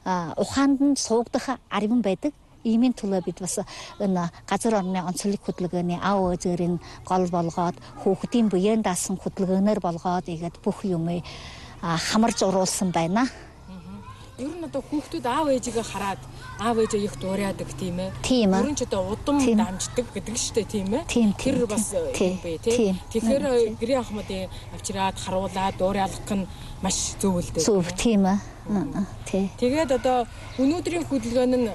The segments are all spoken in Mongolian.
ухаанд нь суугдах арвин байдаг. Иймийн төлөө бид бас энэ газар орны онцлог хөдөлгөөний ав өөзөрийн гол болгоод хүүхдийн буян даасан хөдөлгөөнөр болгоод игээд бүх юмыг хамарж уруулсан байна. Ер нь одоо хүүхдүүд аав ээжигээ хараад аав ээжээ их дуурайдаг тийм ээ. Ер нь ч одоо удам дамждаг гэдэг шүү дээ тийм ээ. Тэр бас юм бэ тийм. Тэгэхээр гэрээ ахмадын авчираад харуулаад дуурайлах нь маш зөв л дээ. Зөв тийм ээ. Тэгээд одоо өнөөдрийн хөдөлгөөн нь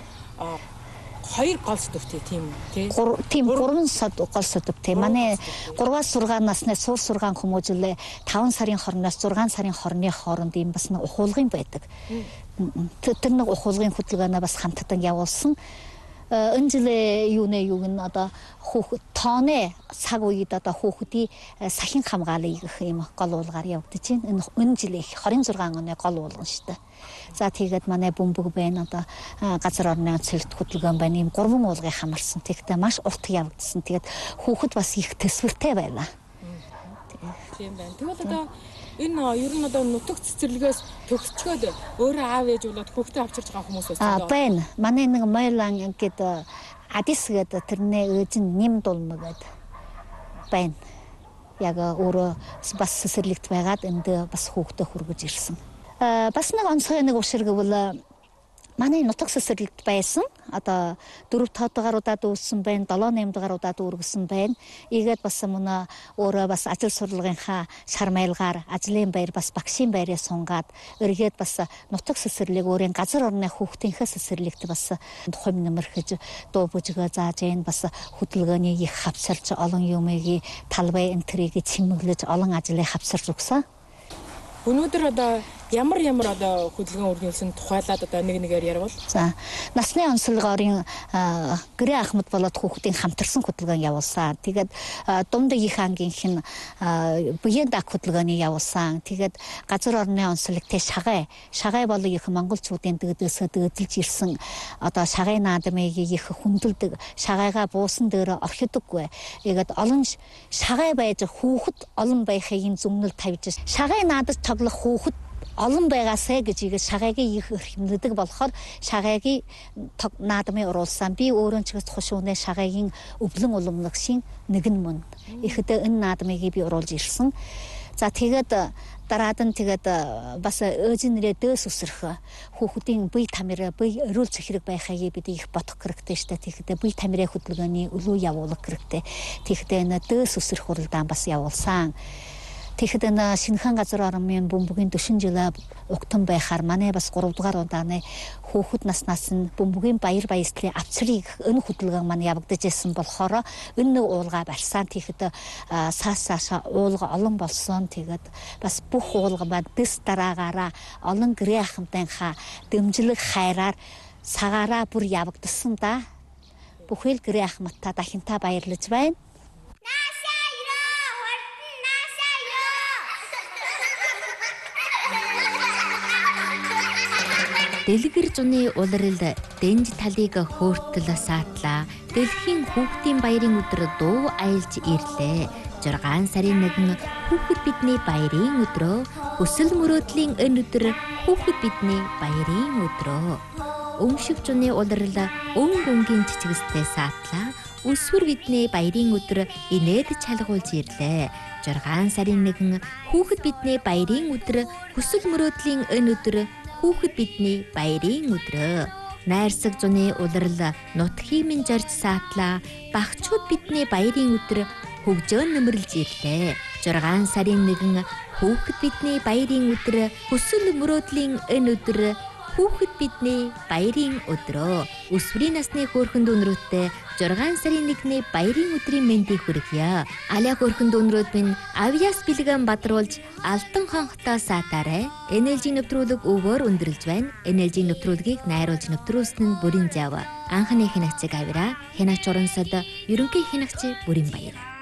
2 гол сэдвтэй тийм тий. Тийм 3 гол сэдвтэй. Манай 3-аас 6 насны суурь сургаан хүмүүжлээ 5 сарын хорноос 6 сарын хорны хооронд ийм бас нэг ухуулгын байдаг. Тэр нэг ухуулгын хөдөлгөөнөө бас хамтдан явуулсан. Энэ жилээ юуг нь одоо хүүхэд тооны цаг үед одоо хүүхдийн сахин хамгаалыг гэх юм гол уулгаар явагдаж байна. Энэ жилийн 26 оны гол уулган шүү дээ. За тэгээд манай бөмбөг байна одоо газар орны онцлог хөдөлгөөн байна. Ийм 3 уулгыг хамарсан. Тэгэхдээ маш урт явагдсан. Тэгээд хүүхэд бас их төсвөртэй байлаа. Тийм байна. Тэгвэл одоо энэ ер нь одоо нутаг цэцэрлэгээс төгсчөөд өөрөө аав ээж болоод хүүхдээ авчирч байгаа хүмүүс байна. Байна. Манай нэг Мойлан гэдэг Адис гэдэг тэрний ээж нь нэм дулма гэдэг байна. Яг өөрөө бас цэцэрлэгт байгаад энд бас хүүхдээ хүргэж ирсэн. Бас нэг онцгой нэг уршир гэвэл манай нутаг цэцэрлэгт байсан. Одоо 4-5 дугааруудад үүссэн байна, 7-8 дугааруудад үргэлжсэн байна. Ийгээд бас мөн өөрөө бас ажил сурлагынхаа шармайлгаар ажлын байр бас багшийн байрыг сунгаад эргээд бас нутаг цэцэрлэг өөрийн газар орны хүүхдийнхээ цэцэрлэгт бас хувь нэмэрхэж дуу бүжгээ зааж ийн бас хөдөлгөөний их хавцарч олон юмыг талбай энтрийг чимэглэж олон ажлыг хавцарч өгсөн. Өнөөдөр одоо ямар одоо хөдөлгөөн үргэлжлүүлсэн тухайлаад одоо нэгээр ярил. За насны онцлогоорын гэрээ ахмад болоод хүүхдийн хамтарсан хөдөлгөөн явуулсан. Тэгээд дунд их ангийнх нь буян даах хөдөлгөөний явуулсан. Тэгээд газар орны онцлогтэй шагай болон их монголчуудын дэгдээсээ дэгдэлж ирсэн одоо шагай наадмыг их хүндэлдэг шагайгаа буусан дээр орхидоггүй. Тэгээд олон шагай байж хүүхэд олон байхыг зүмнэл тавьж шагай наадаж тоглох хүүхэд олон байгаасаа гэж игээ шагайгийн их хэмнэдэг болохоор шагайгийн наадмын уруулсан. Би өөрөө ч гэж хушуунэ шагайгийн өвлөн уламнагшийн нэгэн мөн. Ихдээ энэ наадмыг би уруулж ирсэн. За тэгээд дараад нь тэгээд бас өөжнөрөө дөөс үсрэх хүүхдийн бие тамираа бие өрөөлж хэрэг байхыг бид их бодох хэрэгтэй шүү дээ. Тэгэхдээ бие тамираа хөдөлгөөний өлөө явуулах хэрэгтэй. Тэгэхдээ энэ дөөс үсрэх уралдаан бас явуулсан. Тэгэхэд энэ шинэхэн газар орны бөмбөгийн 40 жилээ угтан байхаар манай бас 3 дугаар удааны хүүхэд наснаас нь бөмбөгийн баяр баясгалын авцрыг энэ хөдөлгөөн маань явагдаж ирсэн болохоор энэ уулга барьсан. Тэгэхэд цаашаа уулга олон болсон. Тэгээд бас бүх уулга маань дэс дараагаараа олон гэрээ ахмадынхаа дэмжлэг хайраар цагаараа бүр явагдсан да. Бүхэл гэрээ ахмадтай дахинтаа баярлаж байна. Дэлгэр зуны улиралд дэнж талыг хөөртөл саатлаа. Дэлхийн хүүхдийн баярын өдөр дуу аялж ирлээ. 6 сарын 1 хүүхэд бидний баярын өдрөө. Өсөл мөрөөдлийн энэ өдөр хүүхэд бидний баярын өдрөө. Өмшиг зуны улирал өнгөнгийн чичгэстэй саатлаа. Өсвөр бидний баярын өдөр инээд чалгуулж ирлээ. 6 сарын 1 хүүхэд бидний баярын өдөр. Өсөл мөрөөдлийн энэ өдөр хүүхэд бидний баярын өдрөө. Найрсаг зуны улирал нутгийн минь зорж саатлаа. Багчууд бидний баярын өдөр хөгжөөн нэмэрлж ирлээ. 6 сарын 1 хүүхэд бидний баярын өдөр. Өсөл мөрөөдлийн энэ өдөр хүүхэд бидний баярын өдрөө. Өсвөрийн насны хөөрхөн дүүнрүүтээ 6 сарын 1-ний баярын өдрийн мэндийг хүргье. Аля хөөрхөн дүүнрүүд минь авьяас бэлгэн бадруулж алтан хонхтой саатаарай. Энержийн нэвтрүүлэг өвөөр өндөрлж байна. Энержийн нэвтрүүлгийг найруулж нэвтрүүлсэн нь Бүрийн Зав. Анхны хянагчиг Авира, хянагч Урансад, ерөнхий хянагч Бүрийн Баяр.